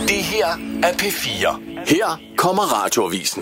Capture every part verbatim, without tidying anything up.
Det her er P fire. Her kommer Radioavisen.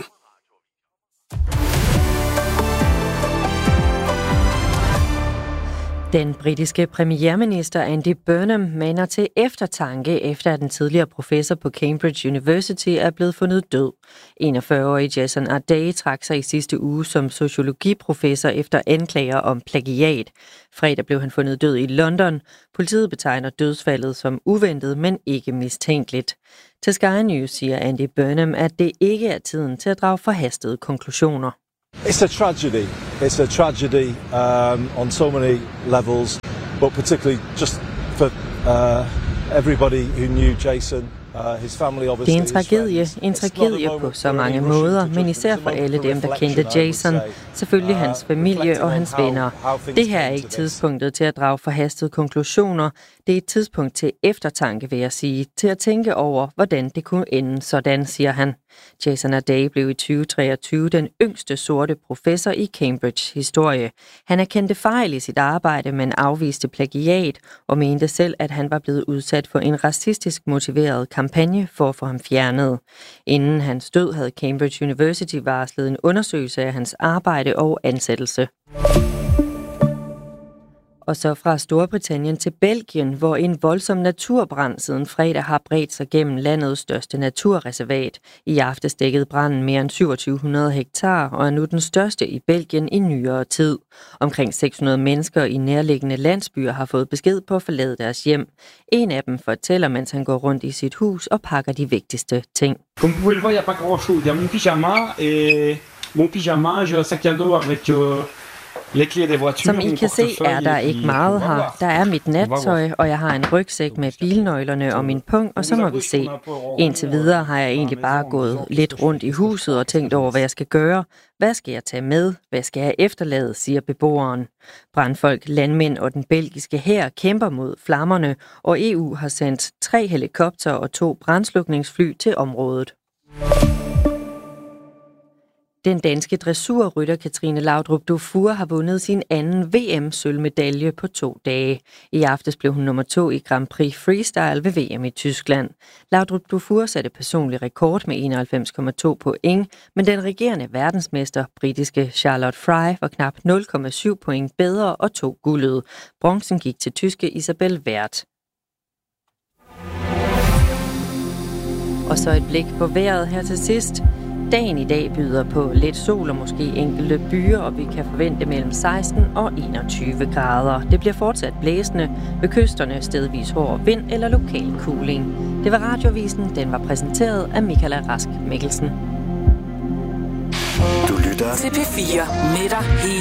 Den britiske premierminister Andy Burnham maner til eftertanke, efter at den tidligere professor på Cambridge University er blevet fundet død. enogfyrre-årige Jason Ardern trak sig i sidste uge som sociologiprofessor efter anklager om plagiat. Fredag blev han fundet død i London. Politiet betegner dødsfaldet som uventet, men ikke mistænkeligt. Til Sky News siger Andy Burnham, at det ikke er tiden til at drage forhastede konklusioner. It's a tragedy. It's a tragedy um, on so many levels, but particularly just for uh, everybody who knew Jason. Det er en tragedie, en tragedie på så mange måder, men især for alle dem, der kendte Jason, selvfølgelig hans familie og hans venner. Det her er ikke tidspunktet til at drage forhastede konklusioner. Det er et tidspunkt til eftertanke, vil jeg sige, til at tænke over, hvordan det kunne ende sådan, siger han. Jason Ardern blev i tyve treogtyve den yngste sorte professor i Cambridge historie. Han erkendte fejl i sit arbejde, men afviste plagiat og mente selv, at han var blevet udsat for en racistisk motiveret kampagne for at få ham fjernet. Inden hans død havde Cambridge University varslet en undersøgelse af hans arbejde og ansættelse. Og så fra Storbritannien til Belgien, hvor en voldsom naturbrand siden fredag har bredt sig gennem landets største naturreservat. I aftes dækkede branden mere end syvogtyve hundrede hektar og er nu den største i Belgien i nyere tid. Omkring seks hundrede mennesker i nærliggende landsbyer har fået besked på at forlade deres hjem. En af dem fortæller, mens han går rundt i sit hus og pakker de vigtigste ting. Comme vous pouvez le voir, il n'y a pas grand chose. Il y a mon pyjama et mon pyjama, j'ai un sac à dos avec euh... Som I kan se, er der ikke meget her. Der er mit nattøj, og jeg har en rygsæk med bilnøglerne og min pung, og så må vi se. Indtil videre har jeg egentlig bare gået lidt rundt i huset og tænkt over, hvad jeg skal gøre. Hvad skal jeg tage med? Hvad skal jeg efterlade, siger beboeren. Brandfolk, landmænd og den belgiske hær kæmper mod flammerne, og E U har sendt tre helikopter og to brandslukningsfly til området. Den danske dressurrytter Katrine Laudrup Dufour har vundet sin anden V M-sølvmedalje på to dage. I aftes blev hun nummer to i Grand Prix Freestyle ved V M i Tyskland. Laudrup Dufour satte personlig rekord med enoghalvfems komma to point, men den regerende verdensmester, britiske Charlotte Fry, var knap nul komma syv point bedre og tog guldet. Bronzen gik til tyske Isabel Wert. Og så et blik på vejret her til sidst. Dagen i dag byder på lidt sol og måske enkelte byer, og vi kan forvente mellem seksten og enogtyve grader. Det bliver fortsat blæsende, ved kysterne stedvis hård vind eller lokal kuling. Det var Radioavisen, den var præsenteret af Michaela Rask Mikkelsen. Du lytter til P fire med dig hele